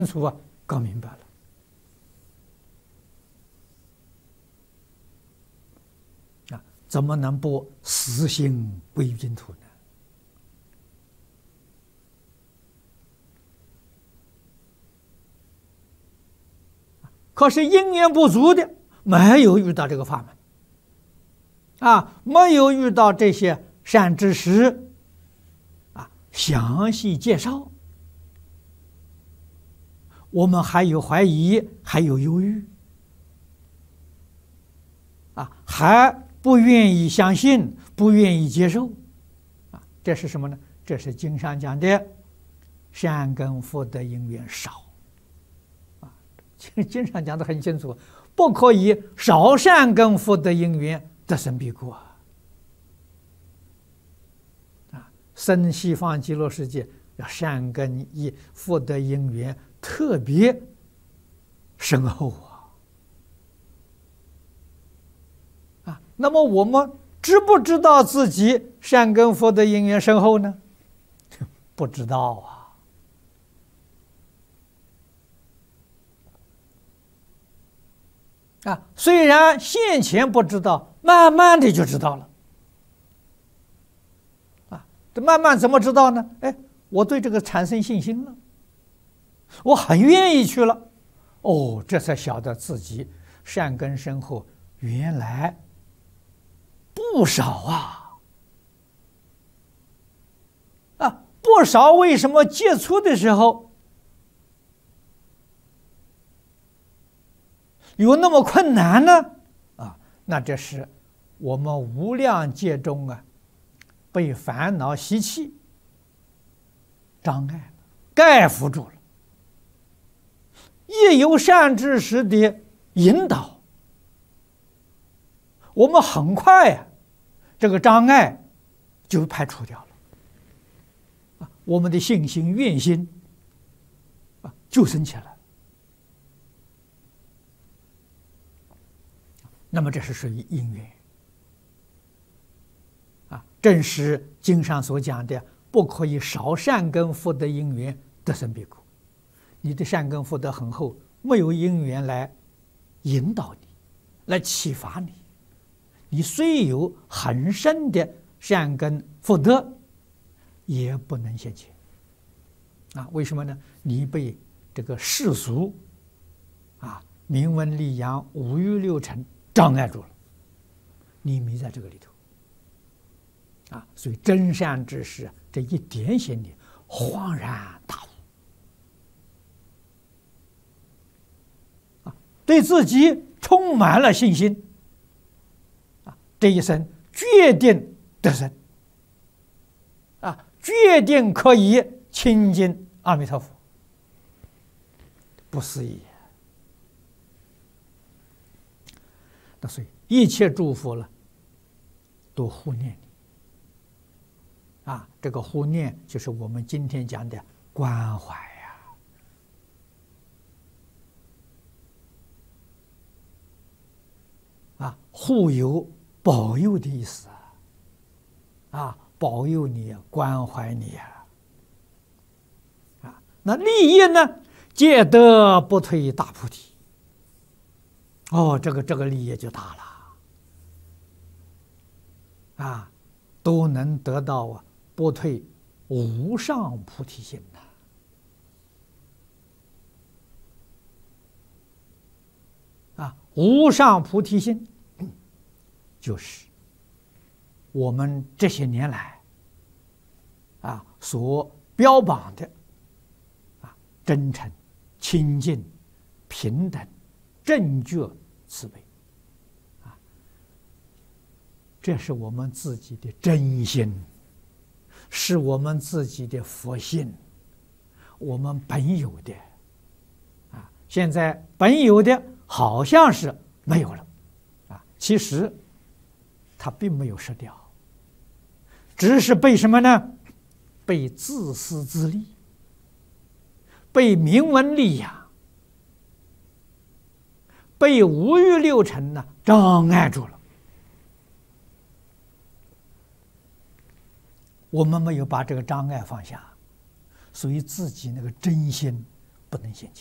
楚啊，搞明白了啊，怎么能不死心归净土呢？可是因缘不足的，没有遇到这个法门啊，没有遇到这些善知识啊，详细介绍，我们还有怀疑，还有犹豫啊，还不愿意相信，不愿意接受啊，这是什么呢？这是经上讲的善根福德因缘少啊，经上讲的很清楚，不可以少善根福德因缘得生彼国啊！生西方极乐世界要善根福德因缘特别深厚啊！那么我们知不知道自己善根福德因缘深厚呢？不知道啊！虽然现前不知道，慢慢的就知道了啊！这慢慢怎么知道呢？哎，我对这个产生信心了，我很愿意去了，哦，这才晓得自己善根深厚，原来不少啊！不少，为什么接触的时候有那么困难呢？啊，那这是我们无量劫中啊，被烦恼习气障碍盖覆住了。一有善知识的引导，我们很快这个障碍就排除掉了，我们的信心、愿心就升起来。那么这是属于因缘正是经上所讲的，不可以少善根福德因缘得生彼国。你的善根福德很厚，没有因缘来引导你，来启发你，你虽有很深的善根福德，也不能现前为什么呢？你被这个世俗名闻利养、五欲六尘障碍住了，你没在这个里头所以真善知识这一点醒你，恍然大悟对自己充满了信心这一生决定得生决定可以亲近阿弥陀佛，不思议。那所以一切诸佛了，都护念你这个护念就是我们今天讲的关怀护佑、保佑的意思保佑你关怀你那利益呢？皆得不退大菩提。这个利益就大了都能得到不退无上菩提心无上菩提心就是我们这些年来所标榜的真诚、清净、平等、正觉、慈悲这是我们自己的真心，是我们自己的佛性，我们本有的现在本有的好像是没有了其实它并没有失掉，只是被什么呢？被自私自利，被名闻利养，被五欲六尘障碍住了。我们没有把这个障碍放下，所以自己那个真心不能现前。